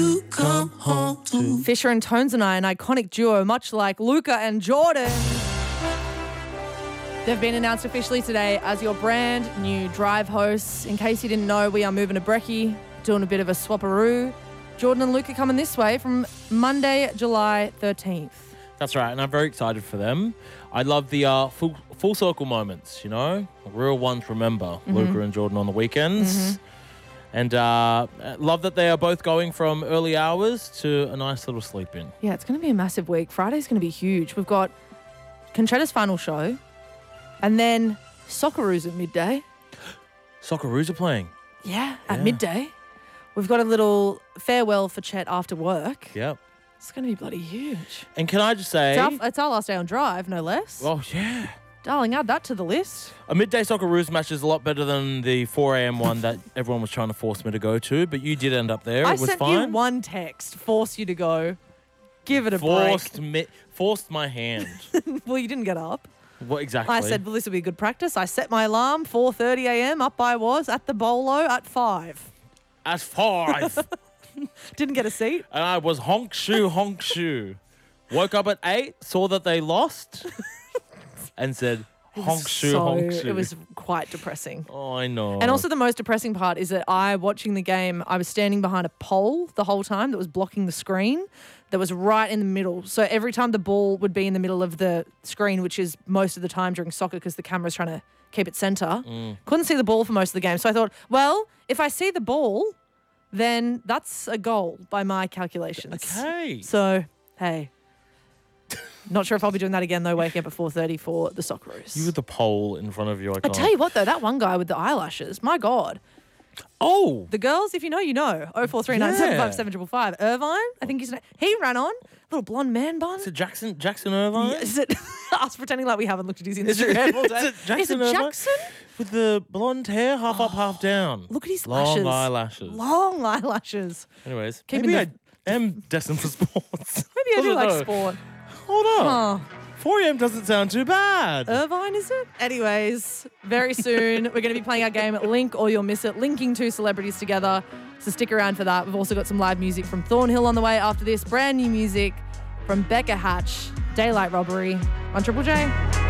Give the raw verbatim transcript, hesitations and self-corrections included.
come home to. Fisher and Tones and I, an iconic duo, much like Luca and Jordan. They've been announced officially today as your brand new drive hosts. In case you didn't know, we are moving to Brekkie, doing a bit of a swapperoo. Jordan and Luca coming this way from Monday, July thirteenth. That's right, and I'm very excited for them. I love the uh, full, full circle moments, you know? Real ones remember mm-hmm. Luca and Jordan on the weekends. Mm-hmm. And uh, love that they are both going from early hours to a nice little sleep in. Yeah, it's going to be a massive week. Friday's going to be huge. We've got Contreras' final show and then Socceroos at midday. Socceroos are playing? Yeah, at yeah. midday. We've got a little farewell for Chet after work. Yep. It's going to be bloody huge. And can I just say... It's our, it's our last day on drive, no less. Oh, yeah. Darling, add that to the list. A midday Socceroos match is a lot better than the four a.m. one that everyone was trying to force me to go to, but you did end up there. I it was sent fine. you one text, force you to go. Give it a forced break. Me, forced my hand. Well, you didn't get up. What exactly? I said, well, this will be a good practice. I set my alarm, four thirty a.m. Up I was at the bolo at five. At five. Didn't get a seat. And I was honk shoe, honk shoe. Woke up at eight, saw that they lost, and said, honk shoe, so, honk shoe. It was quite depressing. Oh, I know. And also the most depressing part is that I, watching the game, I was standing behind a pole the whole time that was blocking the screen that was right in the middle. So every time the ball would be in the middle of the screen, which is most of the time during soccer because the camera's trying to keep it centre, mm. couldn't see the ball for most of the game. So I thought, well, if I see the ball, then that's a goal by my calculations. Okay. So, hey. Not sure if I'll be doing that again, though, waking up at four thirty for the Socceroos. You with the pole in front of you. I, I tell you what, though, that one guy with the eyelashes, my God. Oh. The girls, if you know, you know. oh four three nine seven five seven five five. Irvine, I think he's... He ran on. Little blonde man bun. Is it Jackson Jackson Irvine? Yeah, is it us pretending like we haven't looked at his Is Instagram it, all day? is it Jackson Is it Irvine? Jackson? With the blonde hair, half up, half down. Look at his Long lashes. eyelashes. Long eyelashes. Anyways, Keeping maybe the- I am destined for sports. Maybe I do don't like know. sport. Hold on. Oh. four a.m. doesn't sound too bad. Irvine, is it? Anyways, very soon we're going to be playing our game Link or You'll Miss It, linking two celebrities together. So stick around for that. We've also got some live music from Thornhill on the way after this. Brand new music from Becca Hatch, Daylight Robbery on Triple J.